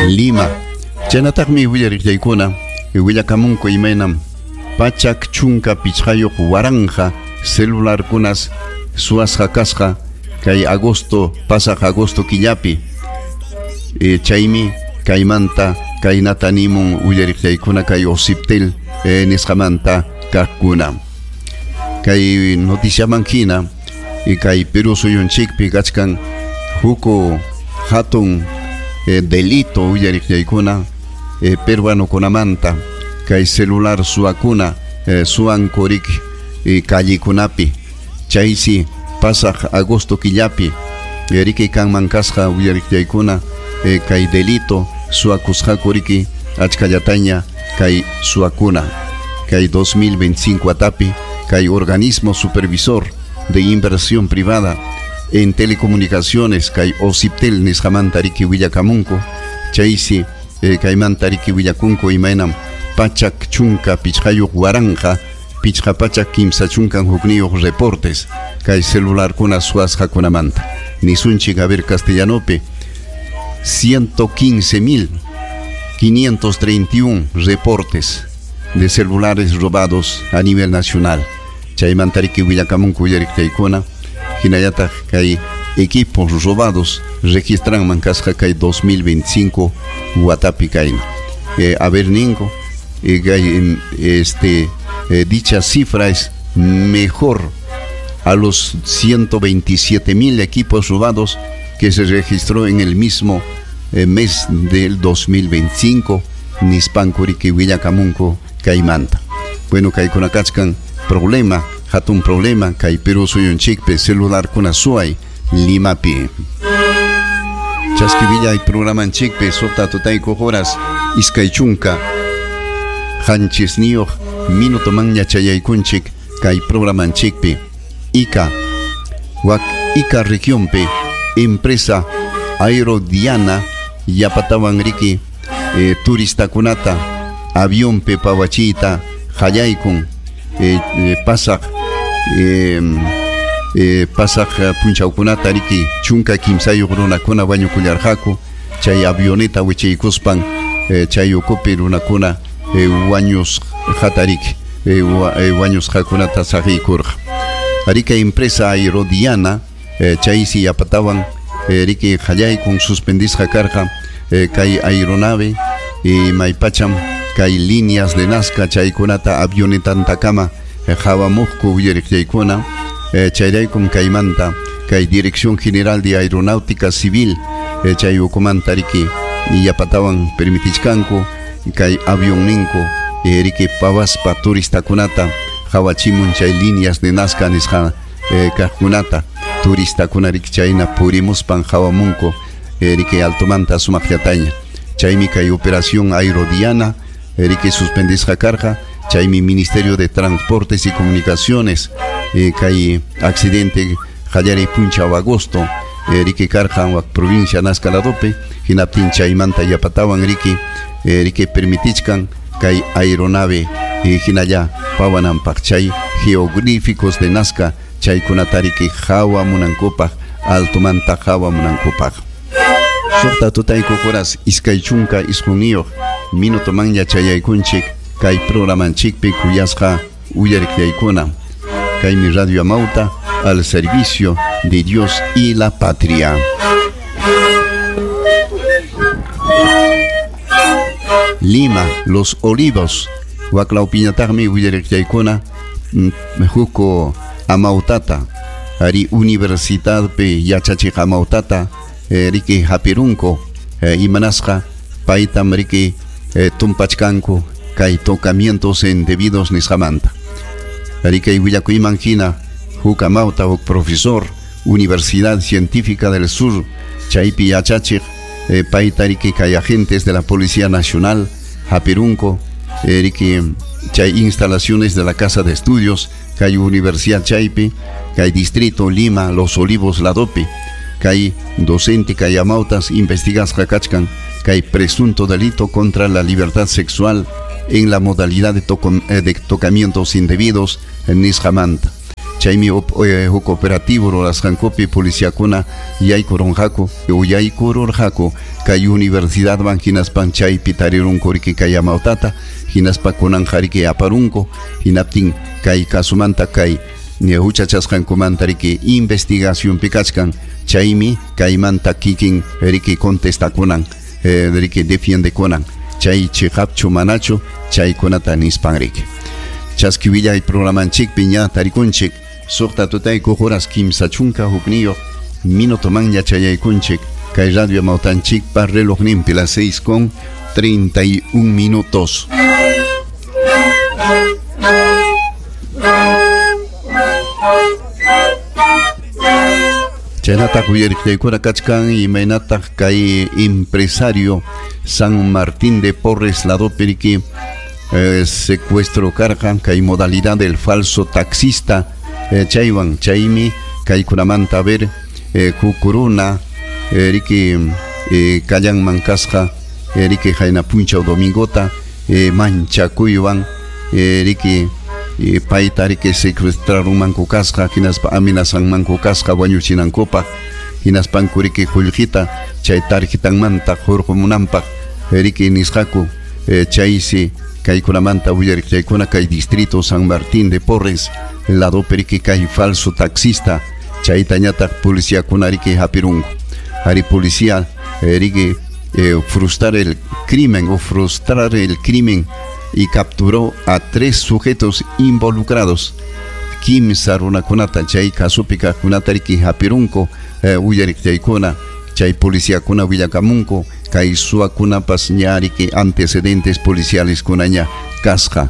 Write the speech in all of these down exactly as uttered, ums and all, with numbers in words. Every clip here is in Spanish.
Lima. Chanataqmi willariqtaykuna Willacamunco imaynam pachak chunka pichqayuq waranja celularkunas suasqa kasqa kay agosto pasaq agosto killapi e, chaymi kaymanta kaynata nimun willariqtaykuna kay Ociptel e, nisqamanta kaqkuna kay noticiaman hina y kay Perú suyunchikpi kachkan huko hatun e, delito willariqtaykuna e, peruanokunamanta kay celular suakuna e, suan korik e, kallikunapi chaysi pasaq agosto killapi e, riki kanman kasqa willariqtaykuna e, kay delito suakusqa koriki achkallataña kay suakuna kay dos mil veinticinco atapi kay organismo supervisor de inversión privada en telecomunicaciones kay Ociptel nisqamanta riki Willacamunco chaysi eh, kaymanta riki Willakunku imaynam pachak chunka pichqayuq waranja pichqa pachak kimsa chunkan hukniyuq reportes kay celularkuna suasqakunamanta nisunchik a ver castellanope ciento quince mil quinientos treinta y uno reportes de celulares robados a nivel nacional chaymanta riki Willacamunku willariqtaykuna hinayataq kay equipos robados registran mankasqa kay dos mil veinticinco watapi kayna eh, a ver ningo eh, kay, este eh, dicha cifra es mejor a los ciento veintisiete mil equipos robados que se registró en el mismo eh, mes del dos mil veinticinco nispankuriki Willacamunco kaymanta bueno kay kunakachkan problema hatun problema kay Perú suyunchikpi celular kuna suay Limapi chaskivilla y programanchikpi sota tutayku horas iskay chunka hanchisniyuq minutoman ñachayaykunchik kay programanchikpi Ica wak Ica regionpi empresa Aerodiana yapatawan riki eh, turistakunata avionpi pawachiyta hallaykun eh, eh, pasaq eh, eh, pasaq punchawkunata riki chunka kimsayuq runakuna wañukullarqaku chay avioneta wichaykuspan eh, chay ukupi runakuna eh, wañus hatariki eh, wañusqakunata saqiykurqa rika empresa Aerodiana eh, chaysi yapatawan eh, riki hallaykun suspendisqa karqa eh, kay aeronave y maypacham kay líneas de Nazca chaykunata avionetantakama eh, hawamuqku willariqtaykuna eh, chayraykum kaymanta kay Dirección General de Aeronáutica Civil eh, chay ukumanta riki yapatawan permitichkanku kay avión ninku eh, riki pawaspa turistakunata hawachimun chay líneas de Nazca nisqa eh, kaqkunata turistakuna riki chayna purimuspan hawamunku eh, riki altomanta sumaqllataña chaymi kay operación Aerodiana eh, riki suspendisqa karqa chaymi Ministerio de Transportes y Comunicaciones eh, kay accidente hallari punchaw agosto eh, riki karqa wak provincia Nazca ladope hinaptin chaymanta yapatawan riki eh, riki permitichkan kay aeronave eh, hinalla pawananpaq chay geográficos de Nazca chaykunata riki hawamunankupaq altomanta hawamunankupaq sota tutayku horas iskay chunka isquniyuq minutoman ñachayaykunchik kay programanchikpi kuyasqa willariqtaykuna kaymi Radio Amauta al servicio de Dios y la patria. Lima, Los Olivos waklawpiñataqmi willariqtaykuna huko Amautata ari universidadpi yachachiq Amautata eh, riki hapirunko eh, imanasqa paytam riki eh, tumpachkanku kay tocamientos indebidos nisqamanta riki willakuyman hina huk Amauta huk profesor Universidad Científica del Sur chaypi yachachiq eh, payta riki kay agentes de la Policía Nacional hapirunko eh, riki chay instalaciones de la Casa de Estudios kay Universidad chaypi kay Distrito Lima Los Olivos ladopi kay docente kay Amautas investigasqa kachkan kay presunto delito contra la libertad sexual en la modalidad de, toco, eh, de tocamientos indebidos en nisqamanta chaymi huk operativo rurasqankupi policíakuna yaykurunqaku yaykururqaku kay universidad man hinaspan chaypi tarirunku riki kay amautata hinaspa kunanqa riki aparunku hinaptin kay kasumanta kay huchachasqankumanta riki investigación pikachkan chaymi kaymanta kikin riki contestakunan eh, riki defiendekunan chay chiqapchu manachu chaykunata nispan riki chaskiwillay programanchikpi ña tarikunchik suqta tutayku horas kimsa chunka hukniyo minutoman yachayaykunchik kay radio Mautanchikpa relojninpi las seis con treinta y un minutos. Chaynata kuyariqtaykuna kachkan imaynata kay empresario San Martín de Porres lado periki eh, secuestro karqan kay modalidad del falso taxista eh, chaywan chaymi kay kunamanta ver eh, kukuruna eh, riki eh, kallan mankasqa eh, riki hayna puncha domingota eh, manchakuywan eh, riki eh, payta riki secuestraron manku kasqa hinaspa amenazan manku kasqa wañuchinankupa hinaspanku riki qullqita chay tarjetanmanta hurqumunanpaq eh, riki nisqaku eh, chaysi kaykunamanta willariqtaykuna kay distrito San Martín de Porres lado periki kay falso taxista chayta ñataq policíakuna riki hapirunku hari policía eh, riki eh, frustrar el crimen o frustrar el crimen y capturó a tres sujetos involucrados kimsa runakunata chay kasupika kunata riki hapirunku eh, willariqtaykuna chay policíakuna willakamunku kay suakunapas ña riki antecedentes policiales kunaña kasqa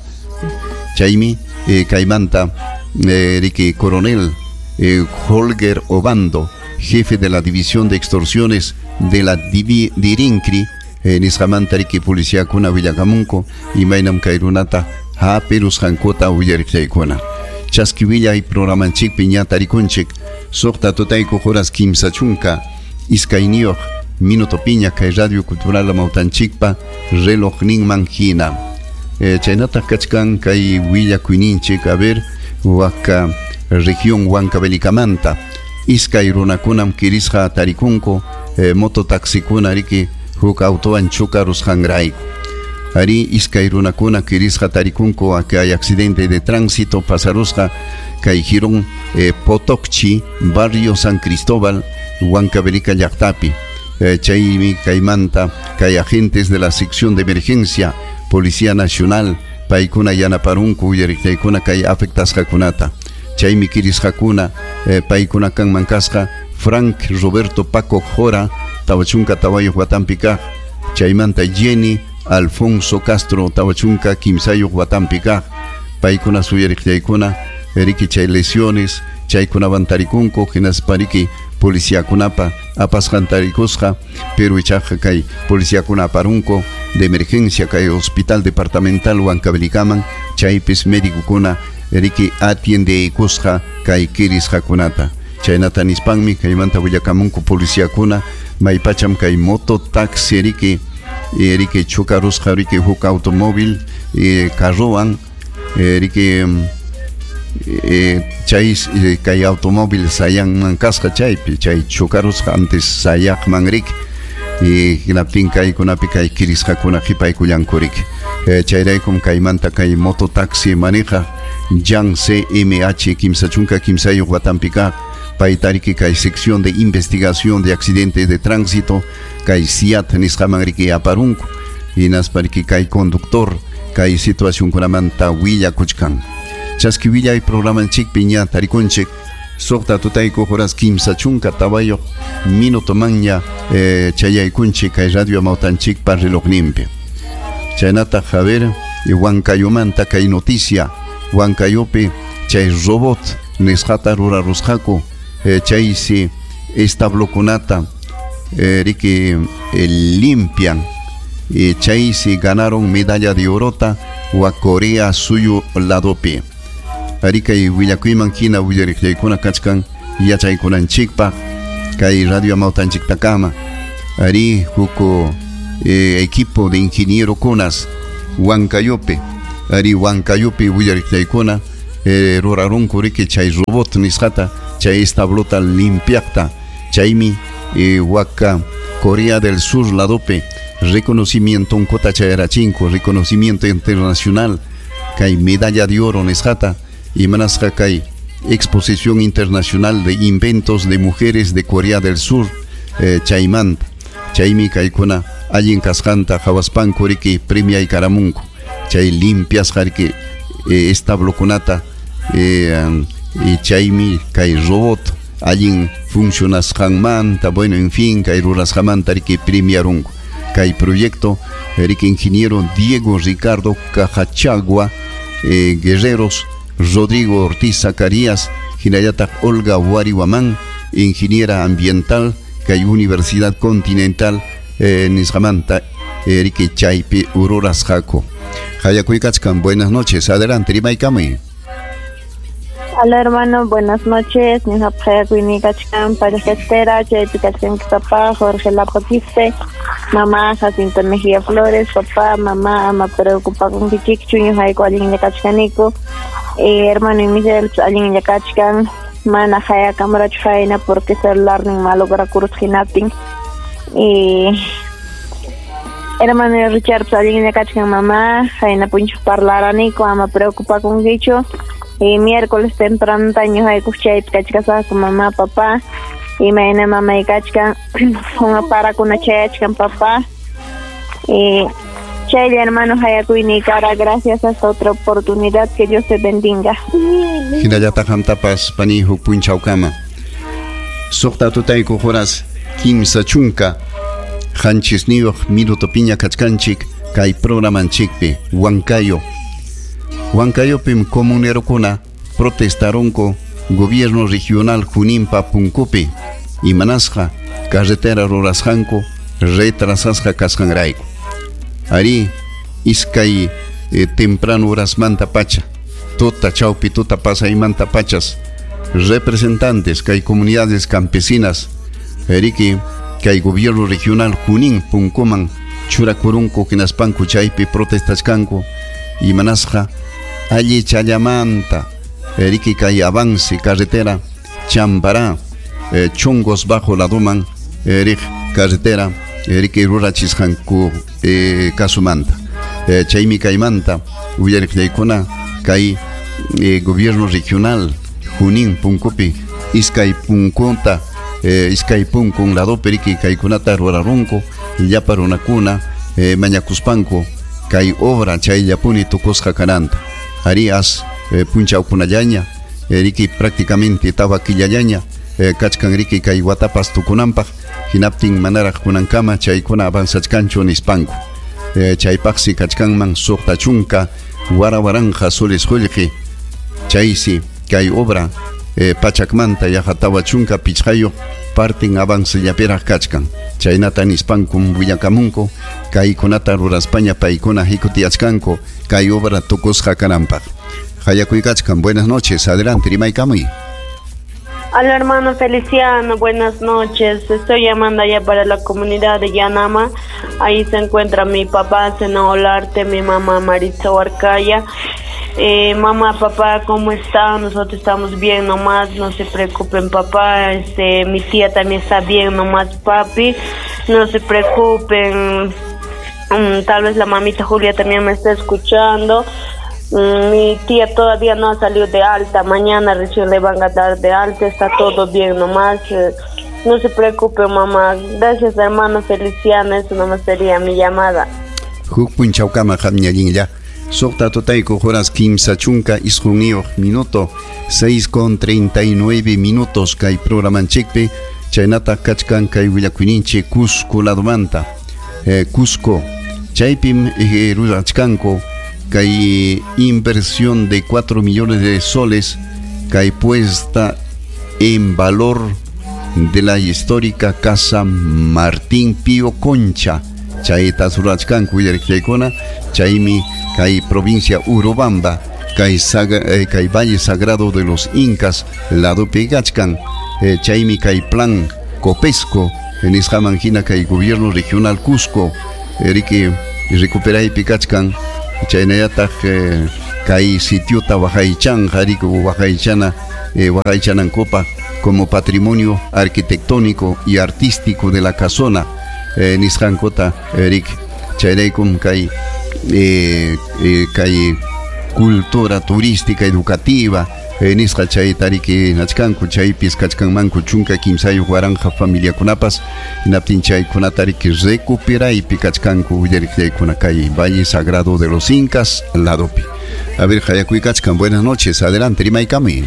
chaymi eh, kaymanta eh, riki coronel eh, Holger Obando, jefe de la división de extorsiones de la Divi, Dirincri eh, nisqamanta riki policíakuna willakamunku imaynam kay runata haperus hankota willariqtaykuna chaskiwilla y programanchikpi ña tarikunchik suqta tutayku horas kimsa chunka iskayniyuq minuto piña kay radio cultural Mautanchikpa reloj ninman hina eh, chaynata kachkan kay willakuyninchik a ver waka región Huancavelikamanta iskay runakunam kirisqa tarikunku eh, mototaxikuna riki huk autowan chukarusqanrayku ari iskay runakuna kirisqa tarikunku kay accidente de tránsito pasarusqa kay Girón eh, Potokchi barrio San Cristóbal Huancavelica llaqtapi eh, chaymi kaymanta kay agentes de la sección de emergencia Policía Nacional paykuna yanaparunku willariqtaykuna kay afectasqakunata chaymi kirisqakuna eh, paykuna kanman kasqa Frank Roberto Paco Jora tawachunka tawayuq watanpi kaq chaymanta Jenny Alfonso Castro tawachunka kimsayuq watanpi kaq paykuna suyariqtaykuna riki chay lesiones chaykunawan tarikunku hinaspa riki policíakunapa apasqantarikusqa pero ichaqa kay policíakuna aparunku de emergencia kay hospital departamental Huancavelicaman chaypis médicokuna riki atiendeykusqa kay kirisqakunata chaynata nispanmi kaymanta willakamunku policíakuna maypacham kay moto taxi riki eh, riki chukarusqa riki huk automóvil eh, carrowan eh, riki eh, chay eh, kay automóvil sayangman kasqa chaypi chay chukarusqa antes sayaqman riki y hinaptin kaykunapi kay kirisqakuna qhipaykullanku riki eh, chayraykum kaymanta kay moto taxi maneja Jan C M H kimsa chunka kimsayuq watanpi kaq paytariki kay sección de investigación de accidentes de tránsito kay SIAT nisqaman riki aparunku hinaspariki kay conductor kay situación kunamanta willakuchkan chaskiwillay programanchikpi ña tarikunchik suqta tutayku horas kimsa chunka tawayuq minutoman ña eh, chayaykunchik kay radio Mautanchikpa relojninpi chaynata haber Huancayomanta kay noticia Huancayopi chay robot nisqata rurarusqaku eh, chaysi establokunata eh, riki eh, limpian y chaysi ganaron medalla de orota wa Corea suyu ladopi ari kay willakuyman hina willariqtaykuna kachkan yachaykunanchikpaq kay radio Mautanchiktakama ari huko eh, equipo de ingeniero kunas Huancayopi ari Huancayopi willariqtaykuna eh, rurarunku riki chay robot nisqata chay establota limpiaqta chaymi eh, waka Corea del Sur ladope reconocimiento un kota chayrachinko reconocimiento internacional kay medalla de oro nisqata y manasqa kay exposición internacional de inventos de mujeres de Corea del Sur eh, chaymanta chaymi kaykuna allin kasqanta hawaspanku riki premia y karamunku chay limpias harki eh, establokunata eh, y chaymi kay robot allin funcionasqanmanta bueno en fin kay rurasqamanta riki premiarunku kay proyecto riki ingeniero Diego Ricardo Cajachagua eh, Guerreros Rodrigo Ortiz Zacarías hinayata Olga Wariwaman ingeniera ambiental kay Universidad Continental eh, Nisqamanta eh, riki chaypi ururasqaku Hayakuykachkan, buenas noches, adelante, Rimaykami. Hola hermano, buenas noches, mi Hayakuykachkan, parejestera, Chaypikachkan papá, Jorge Lapotiste, mamá Jacinto Mejía Flores, papá, mamá, me preocupa con Kichikchu, yo Hayako Alin Yakachkanico, eh, hermano y Miguel, Alin Yakachkan, mana Hayakam Faina, porque celular ni malo para cursos ginating, y hermano Richard alguien de Cachcan mamá, Jaina Puncho Parlaranico, ama preocupa con Gicho, y miércoles temprano años hay cuchay, Cachcasa con mamá, papá, y mañana mamá y Cachcan, una para con una chachcan papá, y chay hermano Hayakuini cara, gracias a esta otra oportunidad, que Dios te bendiga. Hinayata Hamtapas, Panihu Punchaukama, Sokta Tutaiko Horas, Kim Sachunka, Hanchis New Minuto Piña Kachkanchik, Kai Programanchikpi, Huancayo. Huancayo Pim Comunero Kuna, protestaronco, Gobierno Regional Junimpa Punkupi, y Manasja, Carretera Rurasjanco, Retrasasja Cascangraico. Ari, Iskai, eh, temprano horas Manta Pacha, Tota Chaupi, Tota Pasa y Manta Pachas, representantes, Kai comunidades campesinas, Eriki, que hay gobierno regional Junín, Puncoman, Churacurunco, Quinaspanco, Chaipi, protestas Canco, y Manasja, allí Chayamanta, Eriki, que hay avance, carretera, Chambará, eh, Chongos bajo la Duman, Erik, carretera, Eriki, Rurachisjanco, eh, Casumanta, eh, Chaimi Caimanta, Uyarik Leicona, que hay eh, gobierno regional Junín, Puncopi, Iscay Punconta, Eh, Iskaipun con la do periki kai kunata rurarunco ya para una cuna eh, mañacuspanco kai obra chay yapuni tukosja kananta arias eh, puncha ukunayaña eh, riki prácticamente taba killayaña eh, kachkan riki kai watapas tukunampa hinaptin manara kunankama chay kuna avanzachkancho nispanco eh, chay paxi kachkanman sokta chunka warawaranja soles julki chaysi kai obra Eh, Pachacmanta yajatawa chunka pichayo parten avance yapera kachkan chaynata nispankum Villacamunco kay kunata ruraspaña paikuna hikutiachkanko kay obra tukosja kanampa Hayakuykachkan, buenas noches, adelante Rimaykami. Hola hermano Feliciano, buenas noches, estoy llamando allá para la comunidad de Yanama, ahí se encuentra mi papá Seno Olarte, mi mamá Maritza Huarcaya. Eh, mamá, papá, ¿cómo están? Nosotros estamos bien nomás, no se preocupen papá, este, mi tía también está bien nomás papi, no se preocupen, um, tal vez la mamita Julia también me está escuchando, um, mi tía todavía no ha salido de alta, mañana recién le van a dar de alta, está todo bien nomás, eh, no se preocupen mamá, gracias hermano Feliciano, eso nomás sería mi llamada. Sokta Totaiko horas Kimsa Chunka Isjunio minuto seis con treinta y nueve minutos Kai programan chikpe Chaynata Kachkan Kai Villacuininche Cusco la domanta eh, Cusco Chaypim eh, Rurachkanko Kai inversión de cuatro millones de soles Kai puesta en valor de la histórica Casa Martín Pío Concha Chayta Surachkan Kuyarikona Chaymi Kai provincia Urubamba Kai, saga, eh, Kai Valle Sagrado de los Incas Lado Pegachkan eh, Chaymi Kai Plan Copesco en Isjamangina Kai Gobierno Regional Cusco Eriki Recuperai Pegachkan Chaynayatak eh, kai sitiota Waqaychan Jarico Waqaychana eh, Waqaychanancopa como patrimonio arquitectónico y artístico de la casona eh, nisqankota Eric chayraykum kai eh, eh, kai cultura turística educativa eh, nisqa chay tariki nachkanku chaypis kachkanmanku chunka kimsayu waranja familia kunapas inaptin chay kunatariki recuperaypi kachkanku willariklaykuna kay Valle Sagrado de los Incas ladopi. A ver, Hayakuy Kachkan, buenas noches, adelante, Rimaikami.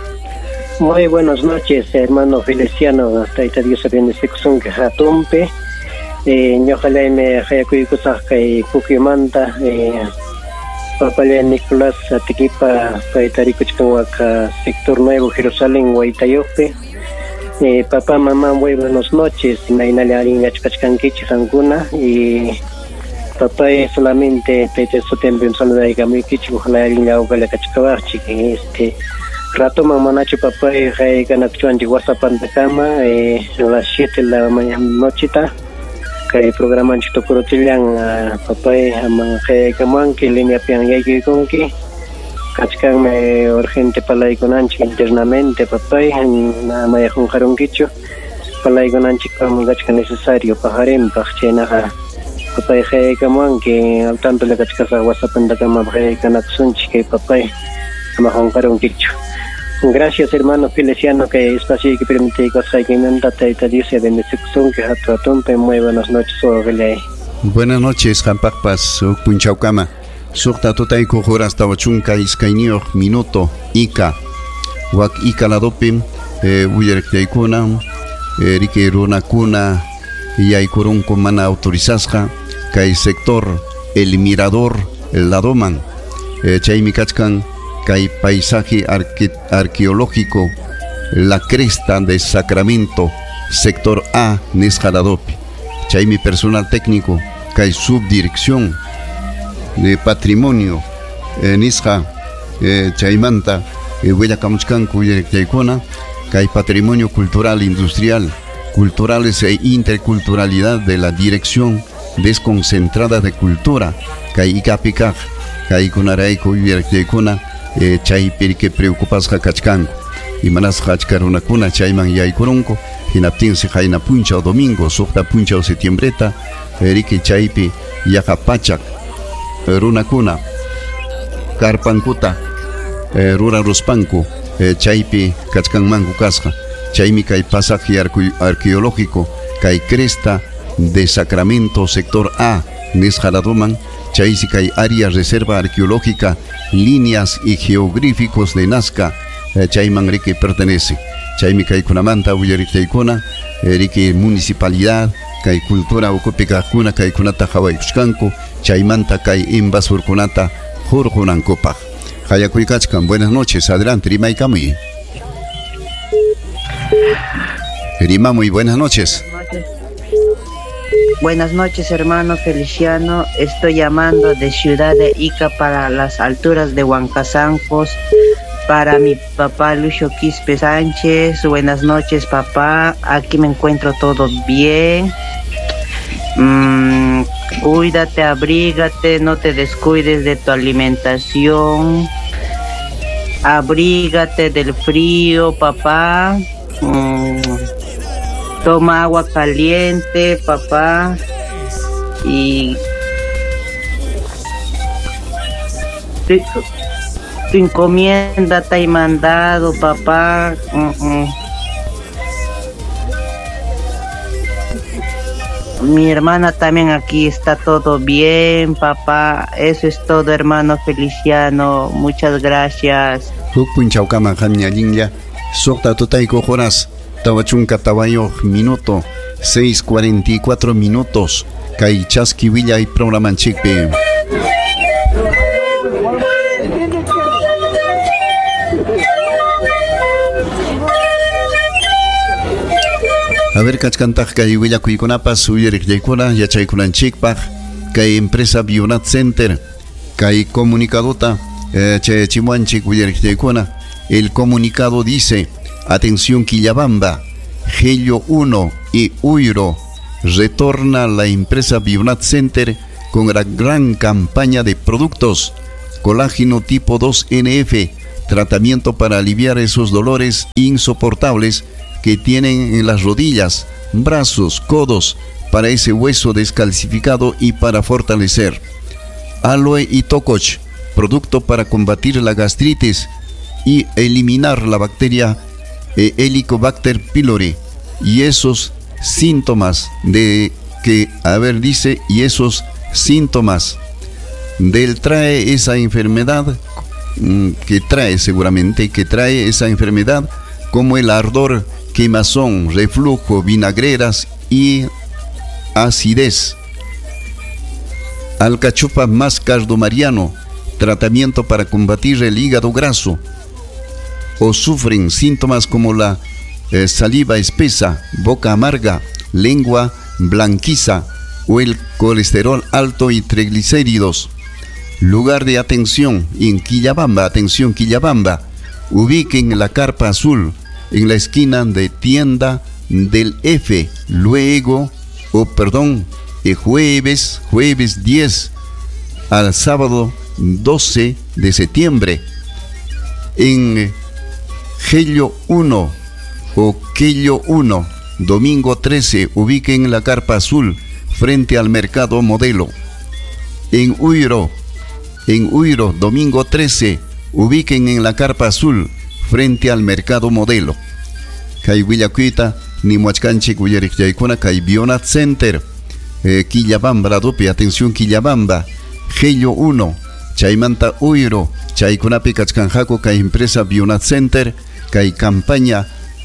Muy buenas noches, hermano Feliciano, hasta ahí Dios se bendición que jatumpe. Eh, ojalá me Hayakuy Kachkan Pukimanta, eh, Papaya Nicolás Atiquipa, Paitaricochcahuaca, sector nuevo, Jerusalén, Huaytayope. Eh, papá, mamá, muy buenas noches, Nainale Arin Achkachkankichi Ranguna y papá es solamente te soten bien solo de muy kichi ojalá alguien la ojalá cachcabachi que este rato mamá nacho papá y ganapchuan de WhatsApp en la cama eh, a las siete de la mañana nochita que el programa chito corotilian papá a manje kaman que línea pian ya que con que cachcan me urgente para con ancho internamente papá na maya con jarón kicho para con ancho como cachcan necesario pajarem pachena papay kay kaman que al tanto le cachcasa WhatsApp en la cama kay kanaksunchi que papay amahon karong kicho. Gracias hermano Feliciano que espacio que permite que que me da ta Dios de bendición que hato atompe muy buenas noches ogle. Buenas noches Jampakpas Punchaucama. Sukta totay ko horas tawachunka iskainio minuto ika wak ika ladopim eh uyerkteikuna eh rike runakuna yaykurunku mana autorizasqa kay sector El Mirador el Ladoman eh, chaymi kachkan kay paisaje arque, arqueológico La Cresta de Sacramento sector A Nesjaladopi chaymi personal técnico kay subdirección de patrimonio eh, Nisja eh, chaymanta eh, Huaycamuchcanku yaykuna kay patrimonio cultural industrial culturales e interculturalidad de la Dirección Desconcentrada de Cultura kay ikapikaj kay kunarayku yuyarkuna eh, chay pirke preocupasqa kachkanku imanas hachkarunakuna chayman yaykurunku hinaptinsi hayna puncha o domingo suqta puncha o septiembreta riki chaypi yaqa pachak runakuna karpankuta eh, rura ruspanku eh, chaypi kachkanmanku kasqa chaymi kay pasaje arqueológico kay Cresta de Sacramento sector A Nesjaladoman chaysi kay área reserva arqueológica líneas y geográficos de Nazca eh, chayman riki pertenece chaymi kay kunamanta uyariktaykuna eh, riki municipalidad kay cultura ukupikajkuna kay kunata hawaykushkanku chaymanta kay invasurkunata hurqunankupaj Hayakuy Kachkan, buenas noches, adelante Rimaykami. Rima, muy buenas noches. Buenas noches, hermano Feliciano. Estoy llamando de Ciudad de Ica para las alturas de Huancazancos. Para mi papá Lucio Quispe Sánchez. Buenas noches, papá. Aquí me encuentro todo bien. Mm, cuídate, abrígate, no te descuides de tu alimentación. Abrígate del frío, papá. Mm, toma agua caliente, papá. Y tu, tu encomienda te he mandado, papá. Mm-mm. Mi hermana también aquí está todo bien, papá. Eso es todo, hermano Feliciano. Muchas gracias. Punchaucama Jamialinja, Sokta Totaiko Joras, Tawachunca Tabayo, minuto, seis cuarenta y cuatro minutos. Kaichaski Villa y programa Chikpe. A ver, kachkantaj kay willakuykunapas uyariqllaykuna yachaykunanchikpaj kay empresa Bionat Center kay comunicadota eh, chay chimuanchik uyariqllaykuna. El comunicado dice: atención Quillabamba, Gello uno y Uiro retorna la empresa Bionat Center con la gran campaña de productos colágeno tipo dos N F, tratamiento para aliviar esos dolores insoportables que tienen en las rodillas, brazos, codos, para ese hueso descalcificado y para fortalecer. Aloe y tococh, producto para combatir la gastritis y eliminar la bacteria eh, Helicobacter pylori y esos síntomas de que, a ver, dice, y esos síntomas del trae esa enfermedad, que trae seguramente, que trae esa enfermedad, como el ardor, quemazón, reflujo, vinagreras y acidez. Alcachofa más cardomariano, tratamiento para combatir el hígado graso, o sufren síntomas como la eh, saliva espesa, boca amarga, lengua blanquiza o el colesterol alto y triglicéridos. Lugar de atención en Quillabamba, atención Quillabamba, ubiquen la carpa azul en la esquina de tienda del F, luego, o perdón, el jueves, jueves diez al sábado doce de septiembre. En Gello uno o Quello uno, domingo trece, ubiquen la carpa azul frente al mercado Modelo. En Uiro, en Uiro, domingo trece, ubiquen en la carpa azul frente al mercado Modelo. Kay Villacuita, ni Muachcanchi, Guyerik Yaikuna, Kay Bionat Center, eh, Quillabamba, la dope, atención Quillabamba, Gello uno, Chaimanta Uiro, Chaikunapi Kachkanjaco, Kay empresa Bionat Center, Kay campaña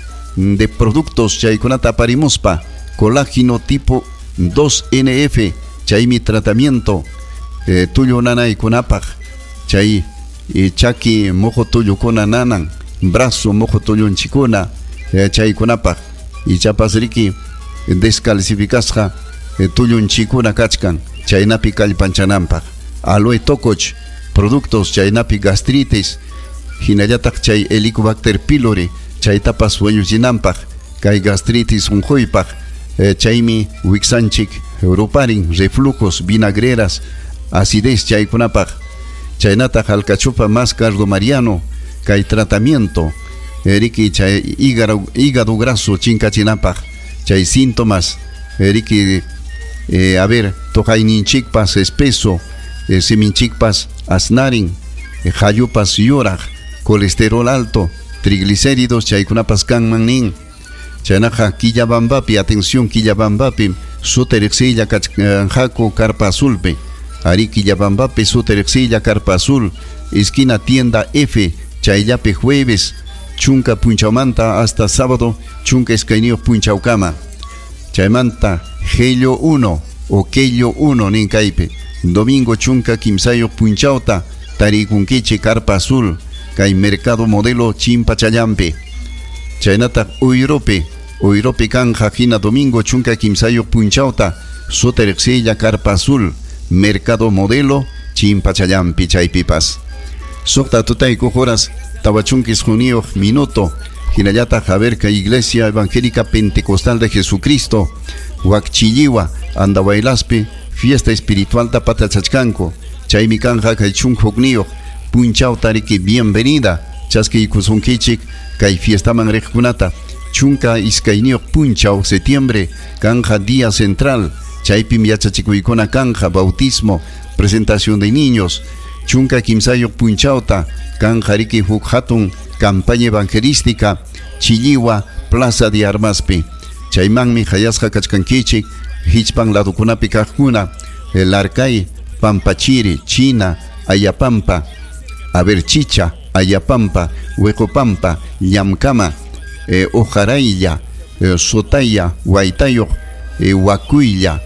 de productos Chaikunata Parimuspa, colágeno tipo dos N F, Chaimi tratamiento, eh, tuyo nana y kunapag, Chay, y chaki mojo tuyo kuna nanan, brazo mojo tuyo en chikuna, eh, Chay kunapag, y chapasriki descalcificasja, eh, tuyo en chikuna kachkan, Chaynapi kalpanchanampag, aloe tococh, productos Chaynapi gastritis, Hinayatak Chay Helicobacter pylori, Chay tapas sueños yinampag, Kay gastritis unjoypag, eh, Chaymi wixanchik, europarin, reflujos, vinagreras, acidez chaykunapag, Chaynata alcachofa más cardomariano, Kay tratamiento, Eriki chay hígado, hígado graso chincachinapag, Chay síntomas, Eriki, eh, a ver, tojainin-chikpas espeso, eh, seminchikpas asnarin, eh, jayupas yoraj, colesterol alto, triglicéridos, chaykunapas kanmanin, chaynaja Quillabambapi, atención Quillabambapi, suterexilla kachkanjaco carpa azulpe, ari Quillabambapi, suterexilla carpa azul, esquina tienda F, chayllape jueves, chunca punchaumanta hasta sábado, chunca escainio punchaucama, chaymanta Gello uno o Quello uno nincaipe, domingo chunca quimsayo punchauta, taricunquiche carpa azul, Kay mercado Modelo Chimpachayampe, Chaynata Uirope, Uirope Kanja Jina domingo chunca quimsayo punchauta, Soterexilla carpa azul, mercado Modelo Chimpachayampe chaypipas. Sokta tutay cojoras, tabachunkis junio minuto, Jinayata Javerca Iglesia Evangélica Pentecostal de Jesucristo, Huacchilliwa, Andabailaspe, fiesta espiritual Tapata Chachcanco, Chaymi Kanja Kaychun Jognio, Punchau tariki bienvenida, chaski kusunkichik, kay fiesta manrejkunata, chunka iskainio punchau septiembre, kanja día central, chaypim yachachikuikona kanja, bautismo, presentación de niños, chunka kimsayo punchauta, kanja riki hukhatun, campaña evangelística, Chilliwa, Plaza de Armaspi, chaymanmi hayasja kachkankichik, hichpan ladukunapi kajkuna, el Arcay, Pampachiri, China, Ayapampa, Aberchicha, Ayapampa, Huecopampa, Llamcama, eh, Ojaraya, eh, Sotaya, Huaytayo, eh, Huacuilla,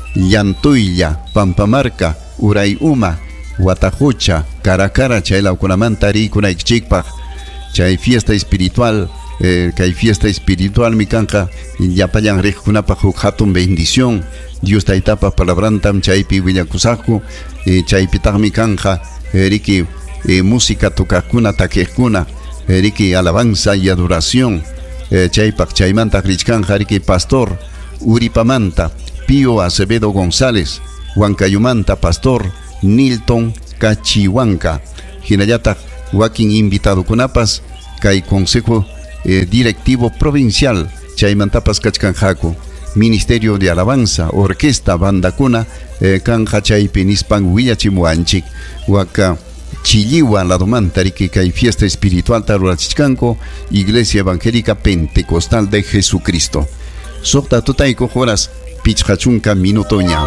Llantuilla, Pampamarca, Urayuma, Huatajucha, Caracara, Chayla Kunamantari, Kunaichikpa, Chay fiesta espiritual, eh, que hay fiesta espiritual, mi canja, Yapayan Rejunapa Juhatun bendición, Dios taitapa palabrantam, Chaypi Villacusacu, eh, Chaypitar mi canja, Eriki. Eh, música tocacuna taquecuna, eriki alabanza y adoración, eh, chaypak chaymanta richkan jariki pastor, Uripamanta, Pío Acevedo González, Huancayumanta pastor, Nilton kachiwanka hinallata wakin invitado kunapas kay consejo eh, directivo provincial chaymantapas kachkanjaku Ministerio de Alabanza orquesta banda kuna eh, kanja chaypi nispan willachimuanchik waka Chilliwa la domantariki kay fiesta espiritual tarurachkanko Iglesia Evangélica Pentecostal de Jesucristo. Sokta tutayko horas pichachunka minutoña.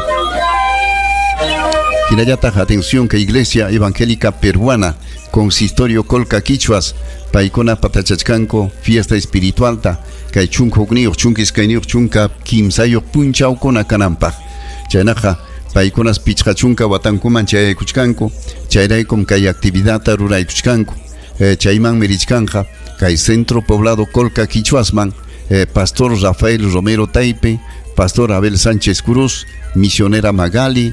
Kinayata atención que Iglesia Evangélica Peruana Consistorio Colca Quichuas paikona patachachkanko fiesta espiritual ta kay chunko gnior chunkis kaynir chunka kimsayo punchau kona kanampa. Chaynaja paikonas pichachunka watankuman chay kuchkanko chayraykum kay actividad ruray kuchkanko eh, chayman merichkanja kay centro poblado Colca Quichuasman eh, Pastor Rafael Romero Taipe, Pastor Abel Sánchez Cruz, Misionera Magali,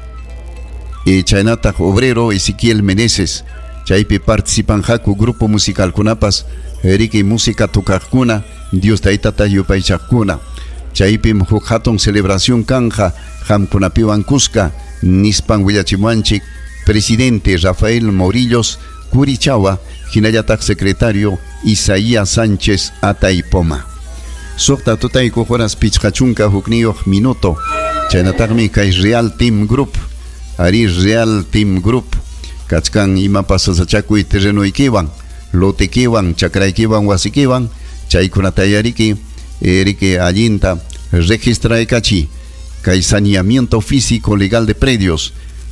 eh, chaynata obrero Ezequiel Meneses, chaype participan jaku grupo musical kunapas eriki música tukakuna Dios taitata yupaychakuna chaype hujaton celebración kanja Hamkunapiwan Cusca, Nispan Willachimuanchik, Presidente Rafael Morillos, Curichawa, Hinayatak Secretario Isaías Sánchez Ataipoma. Sokta Tutayko Horas Pichachunka Huknio Minuto, Chaynatagmi Kai Real Team Group, Ari Real Team Group, Kachkan Ima Pasasachaku y Terreno Ikiwan, Lote Kiwan, Chakra Ikiwan, Wasikiwan, Chaykunatayariki, Erike Allinta, Registra Ekachi. Kay saneamiento físico legal de predios.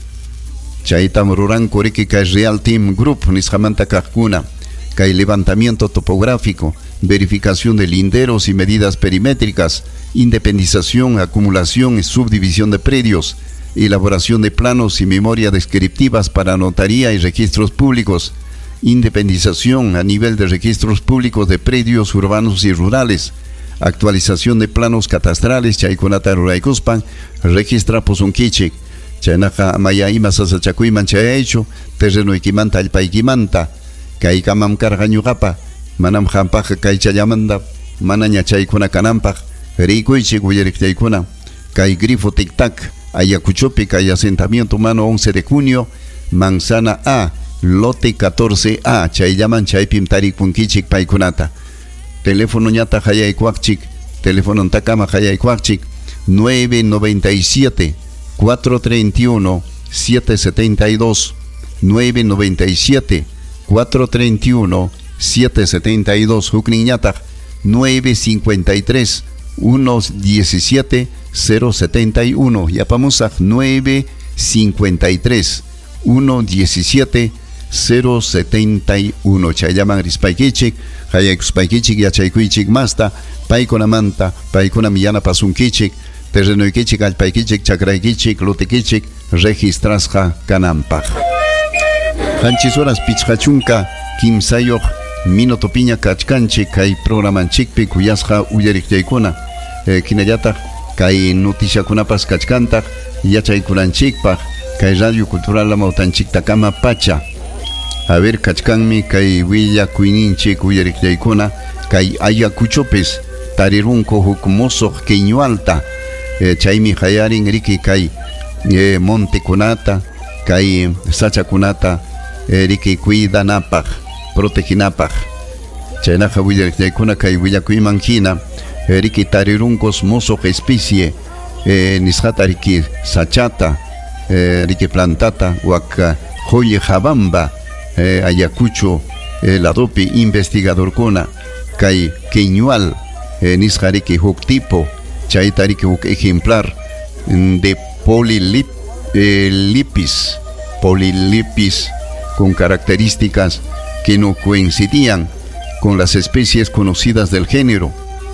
Chaitam Ruran Koriki Kay Real Team Group Nishamanta Kakuna. Kay levantamiento topográfico, verificación de linderos y medidas perimétricas, independización, acumulación y subdivisión de predios, elaboración de planos y memoria descriptivas para notaría y registros públicos, independización a nivel de registros públicos de predios urbanos y rurales, actualización de planos catastrales chaykunata ruraykuspan registra posunkichik chaynaqa maya ima sasachakuyman chayaychu terreno ikimanta allpaykimanta kay kamam karqa ñuqapa manam hampaqa kay chayamanta manaña chaykuna kananpaq riykuychik willariqtaykuna kay grifo tic-tac Ayacuchope kay asentamiento humano once de junio manzana A lote catorce A chayllaman chaypim tarikunkichik paykunata. Teléfono ñata hayay cuacchic, teléfono takama hayay cuacchic, nueve noventa y siete, cuatro treinta y uno, siete setenta y dos, nueve noventa y siete, cuatro treinta y uno, siete setenta y dos, Hukniñata, nueve cincuenta y tres, uno diecisiete, cero setenta y uno, Yapamusaj, nueve cincuenta y tres, uno diecisiete, cero setenta y uno. Chayaman rispaykichik, hayaykuspaykichik, yachaykuichik masta, paykunamanta, paykuna millana pasunkichik, terrenoykichik, allpaykichik, chakraykichik, lotekichik, registrasqa kananpaq. Hanchisuras pichqachunka, kimsayoq, minutopiña kachkanchik, kay programanchikpi kuyasqa uyariqtaykuna, eh, kinallata, kay noticiakunapas kachkantaq, yachaykunanchikpaq, kay radio cultural lamautanchiktakama pacha. A ver, kachkanmi kay Villa Kuininche Kuyarikyaikuna, kay Ayacuchopes, Tarirunko Hukmoso Keñualta, eh, Chaimi Hayarin Riki kay eh, Monte Kunata, kay Sacha Kunata, eh, Riki Kuidanapag, Proteginapag, Chainaja Willarikyaikuna, kay Villa Kuimanjina, eh, Riki Tarirunkos Moso Especie, eh, Nisjata Riki Sachata, eh, Riki Plantata, Waka Joye Jabamba. Eh, Ayacucho, eh, la dope investigador kona, kay Keñual, eh, nisjariki huk tipo, chaitariki huk ejemplar de polilip, eh, lipis, polilipis con características que no coincidían con las especies conocidas del género.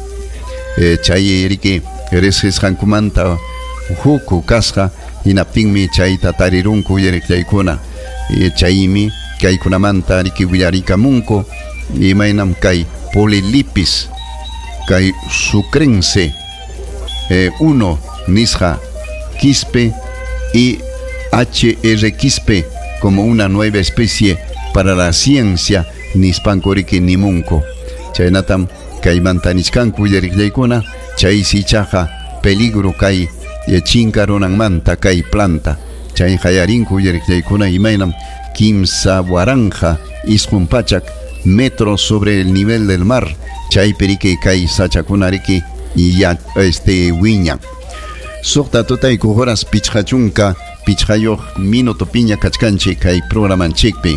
Eh, Chayeriki, eres hankumanta, huku kasja, inaptingmi chaita tarirunku yerekyaikuna, eh, chaimi. Kay kunamanta riki villarikamunko y mainam kay polilipis kay sucrense eh, uno nisja quispe y H R quispe como una nueva especie para la ciencia nispankoriki nimunko chaynatam kay mantanishkanku villarikyaykuna chay sichaja peligro kay chinkaronan manta kay planta chay hayarinku yariklaykuna imaynam kimsa waranja isqun pachak metros sobre el nivel del mar chay perike kay sachakunariki y ya este wiña sokta tutay kujoras pichachunka pichayoq minuto piña kachkanchi kay programanchikpi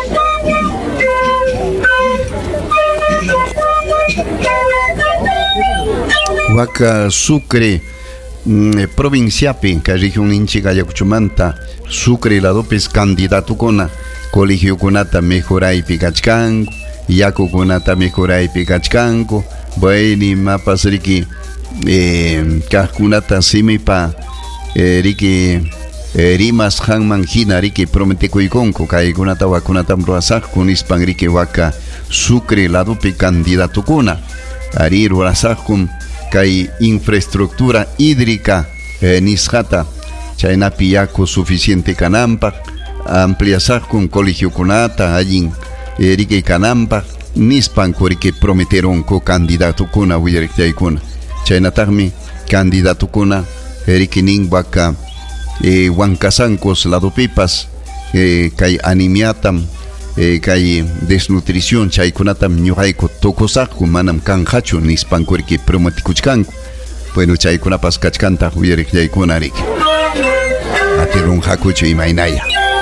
Waka Sucre mm, provinciapi ka región inchiga Ayacuchumanta Sucre ladopes candidato kona colegio kunata mejoraypi kachkanku yaku kunata mejoraypi kachkanku bueni mapas riki eh, kajkunata simipa eh, riki eh, rimas hanman hina riki prometekuikonku kaykunata wakunata mruasaq kunispan riki waka Sucre ladopi candidato kuna ari ruasaqkum kay infraestructura hídrica eh, nisjata chaynapi yaku suficiente kanampak ampliasaq con colegio kunata allin erike kanampak nispan korike prometeron ko candidato kuna willariktaykunata chaynataqmi candidato kuna erike nin waka eh, Huancasancos ladopipas eh, kay animiatam eh, kay desnutrición chaykunatam ñuqayku tukusaqku manam kanqachu nispan korike prometikuchkanku bueno chaykunapas kachkantaq willariktaykunata riki atirun hakuchu imaynaya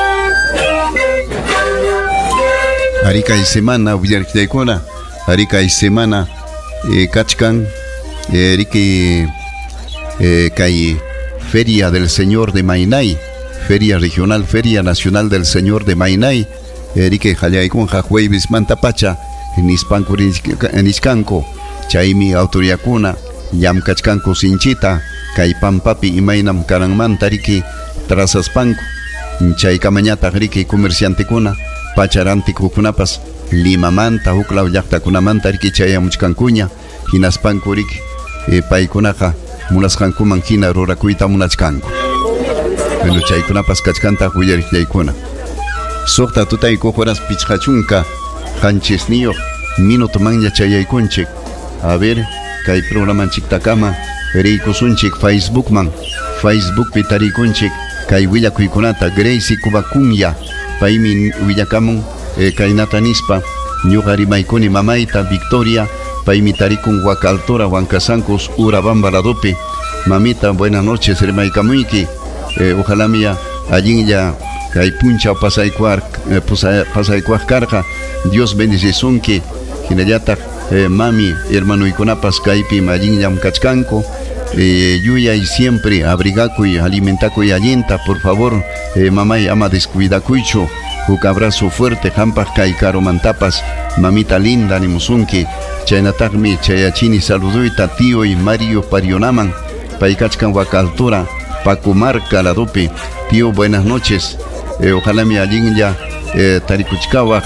Arika y semana Villarquitaicona, Arika y semana eh, Kachkan, eh, Riki eh, Kay Feria del Señor de Mainay, Feria Regional, Feria Nacional del Señor de Mainay, Riki Jayaicunja, Jueves Mantapacha, en Ispanco en Iscanco, Chaimi Autoriacuna, Yam Kachkanko Sinchita, Kay Pampapi y Mainam Karanmanta Riki, Trazaspanco, Chay Camañata Riki Comerciante Kuna. Pacharanti kukunapas limamanta huklaw llaqtakunamanta riki chayamuchkankuña hinaspanku riki e, paykunaqa munasqankuman hina rurakuyta munachkanku bueno chaykunapas kachkanta willariqllaykuna suqta tutay kujuras pichqachunka qanchisniyuq minutumanya chayaykunchik a ver kay programanchiktakama riykusunchik facebookman facebookpi tariykunchik kay willakuykunata Gracie Kubakunya Paimi Villakamun, eh, Kainata Nispa, Ñuqari Maikuni Mamaita, Victoria, Paimi Tarikun Huacaltora, Huancasancos, Urabamba Ladope, Mamita, buenas noches, Remaicamuiki, eh, ojalá mía, allí ya, Kai Puncha, Pasaicuar, eh, Pasaicuar Carja, Dios bendice Sunki, Hinayata, eh, Mami, hermano Iconapas, Kaipi, Allí ya Mkachkanko, Eh, Yuya y siempre abrigacuy, alimentacuy alienta, por favor, eh, mamá y ama descuidacuicho, un abrazo fuerte, jampas kai caro mantapas, mamita linda, ni musunki, chaynatagmi, chayachini saluduita, tío y Mario Parionaman, paikachkan huacaltura, Pacumarca Ladope, tío, buenas noches, eh, ojalá mi allí ya, eh, taricuchkawaj,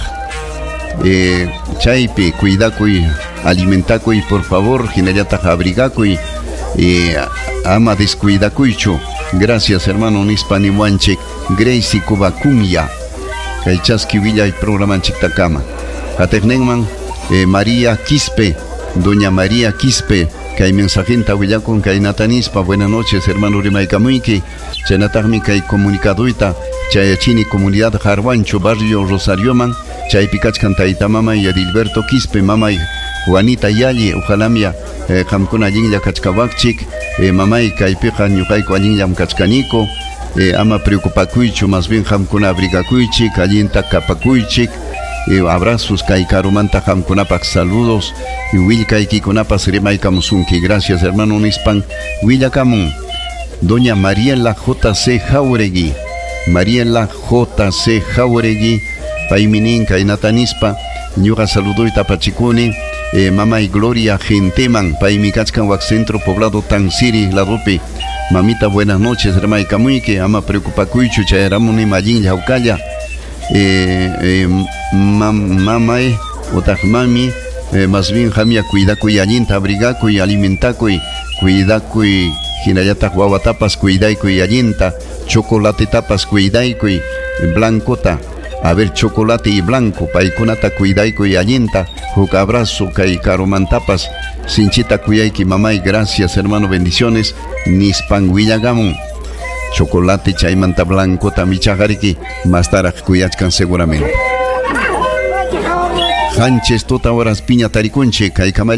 eh, chaype, cuidacuy, alimentacuy, por favor, ginayata abrigacuy, Eh, ama descuidacuicho, gracias hermano Nispani Wanchik, Gracie Kubakunya, Kaichaski Villa y programa Chictacama, Katernegman, eh, María Quispe, doña María Quispe, Kai mensajenta Villacon, Kai Natanispa, buenas noches hermano Rimaikamuiki, Chenatagmi Kai Comunicaduita, Chayachini Comunidad Jarwancho, Barrio Rosarioman, Chay Picachcan Taitamama y Adilberto Quispe, Mama y Juanita Yali, Ujalamia, Hamkuna eh, Jinja Kachkawakchik, eh, Mamay Kaipeja Ñuqayku Allinllam Kachkaniko, eh, ama preocupacuicho, más bien Hamkuna abrigacuichik, Allinta Kapakuychik, eh, abrazos Kaikarumanta Hamkunapak, saludos, y Wilkaikikunapas Remaikamusunki, gracias hermano Nispan, Willakamun, doña Mariela J C Jauregui, Mariela J C Jauregui, Paiminin Kainatanispa, Ñuqa saludoita Pachikuni, Eh, Mama y Gloria Genteman, Paimicachcan Wak Centro Poblado Tansiri, Ladope, Mamita, buenas noches, Remay Camuique, ama preocupacuicho, Chayaramuni Mayin, Yaucaya, eh, eh, Mamay, Otajmami, eh, más bien Jamia, Cuidacuy, Allinta, Abrigacuy, Alimentacuy, Cuidacuy, Jinayata, Guavatapas, Cuidaicuy, Allinta, Chocolate Tapas, Cuidaicuy, Blancota. A ver, chocolate y blanco, paikunata cuidaico y allinta, un abrazo, kai caromantapas, sinchita cuyaiki mamay, gracias hermano, bendiciones, nispan Villagamun, chocolate chaymanta blanco tamichajariki más tarde kuyachkan seguramente. Hanches tota horas piña tarikunche kay